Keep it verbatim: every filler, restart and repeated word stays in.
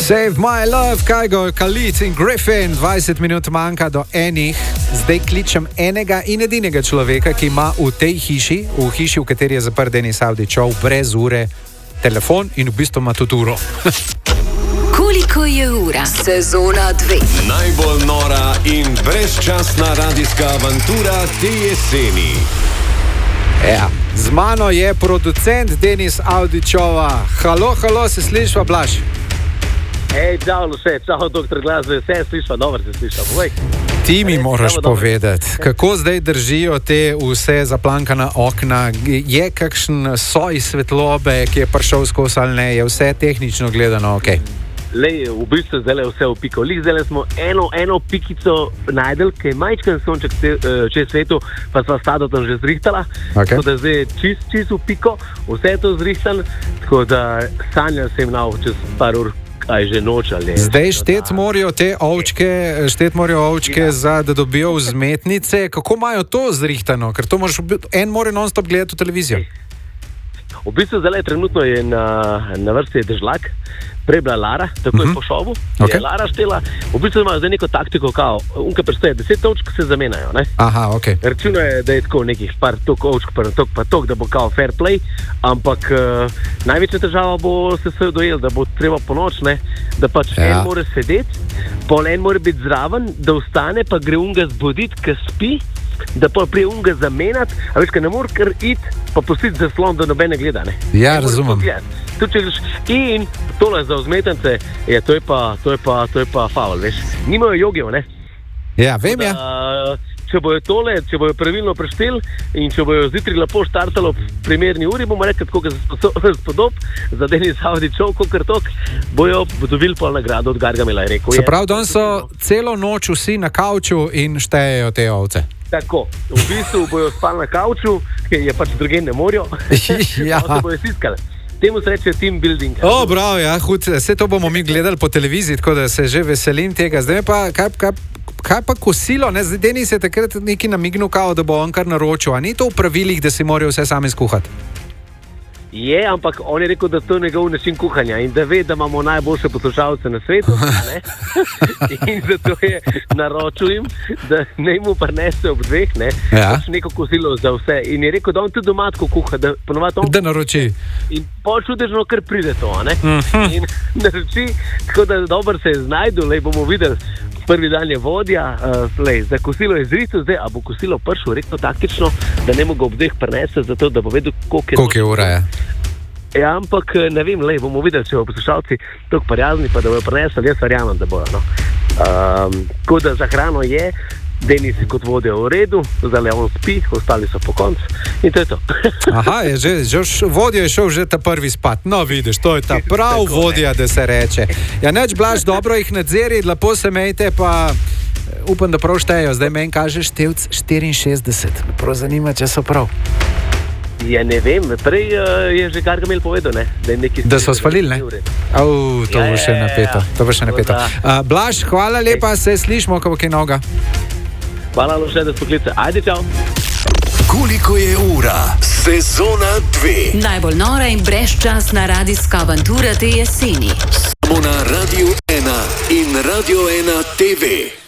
Save my love, Kajgo, Khalid in Griffin, dvajset minut manjka do enih. Zdaj kličem enega in edinega človeka, ki ima v tej hiši, v hiši, v kateri je zaprt Denis Avdićov, brez ure telefon in v bistvu ima tudi uro. Koliko je ura? Sezona dve. Najbolj nora in brezčasna radijska avantura te jeseni. Ja, z mano je producent Denis Avdićova. Halo, halo, se slišva, Blaž? Hej, čau, vse, čau, doktor Glasbe, vse slišva, dobro se slišva, povej. Ti mi moraš povedati, kako zdaj držijo te vse zaplankana okna, je kakšen soj svetlobe, ki je prišel skozi ali ne, je vse tehnično gledano, ok? Lej, v bistvu zdaj je vse v piko. Lih zdaj smo eno, eno pikico najdel, ki je majčken sonček čez svetu, pa sva stado tam že zrihtala, okay. Tako da zdaj je čist, čist v piko, vse je to zrihtan, tako da sanjam se jim na čez par ur. Aj že noč ali. Zdaj štet morajo te ovčke, štet morajo ovčke ja. za, da dobijo vzmetnice. Kako imajo to zrihtano? Ker to moraš, en mora non-stop gledati v televizijo. V bistvu zdaj trenutno je na, na vrsti Dežlak, prej bila Lara, tako uh-huh. je po šovu, okay. je Lara štela. V bistvu imajo zdaj neko taktiko, kao, unka prestaje, deset ovčk se zamenjajo, ne? Aha, ok. Računo je, da je tako nekih par tok ovčk, pa tok, pa tok, da bo kao fair play, ampak uh, največja težava bo se vse dojel, da bo treba po noč, ne? Da pač ja. en mora sedeti, pol en mora biti zraven, da vstane, pa gre unga zbuditi, ki spi, da pa prije unga zamenjati, a veš, kaj ne mora kar iti, pa pustiti zaslon, da nobene gleda, ne? Ja, razumem. In tole za vzmetence, je, to je pa, to je pa, to je pa faul, veš. Nimajo jogijo, ne? Ja, vem, ja. Če bojo tole, če bojo pravilno prešteli in če bojo zjutraj lepo štartalo v primerni uri, bomo rekli, kako se spodob za Denis Avdićov, kakor tok, bojo dobili pol nagrado od Gargamela, je rekel. Se pravi, danes so celo noč vsi na kavču in štejejo te ovce. Tako, v bistvu bojo spali na kavču, ker je pač druge ne morajo, ja. se bojo stiskali. Temu se reče team building. O, bravo, ja, hud, vse to bomo mi gledali po televiziji, tako da se že veselim tega. Zdaj pa, kaj, kaj, kaj pa kosilo, ne? Zdaj Denis je takrat neki namignil, kao, da bo on kar naročil, a ni to v pravilih, da si morajo vse sami skuhati? Je, ampak on je rekel, da to je njegov način kuhanja in da ve, da imamo najboljše poslušalce na svetu, ne? In zato je naročil jim, da ne mu prinese ob dveh, ne? Ja. Pač neko kosilo za vse. In je rekel, da on tudi doma tako kuha, da ponovadi on... Da naroči. In pol čudežno kar pride to, ne? Uh-huh. In naroči, tako da dobro se je znajdu, lej bomo videli. Prvi dan je vodja, uh, lej, za kosilo je zristo zdaj, a bo kosilo prišel rekno taktično, da ne mogo ob dveh prinese, zato da bo vedel, koliko je... Koliko je ura, ja. Ja, ampak ne vem, lej, bomo videli, če bo poslušalci toliko prijazni, pa da bojo prinesli, jaz verjamem, da bojo, no. Um, tako da za hrano je, Denis kot vodja v redu, zdaj on spi, ostali so po koncu in to je to. Aha, je že, že vodja je šel že ta prvi spat. No, vidiš, to je ta prav tako, vodja, ne. Da se reče. Ja, neč Blaž, dobro jih nadzeri, lepo se mejte, pa upam, da prav štejo. Zdaj meni kaže števc štiriinšestdeset. Me prav zanima, če so prav. Ja, ne vem, prej uh, je že Gargamel povedal, ne? Da, je neki da so svalili, ne? Au, to ja, bo še napeto. To bo še napeto. Uh, Blaž, hvala lepa, se slišmo, kako je noga. Hvala še, da spoklice. Ajde, čau. Koliko je ura? Sezona dve. Najbolj nora in brezčasna radijska avantura te jeseni. Samo na Radio ena in Radio ena T V.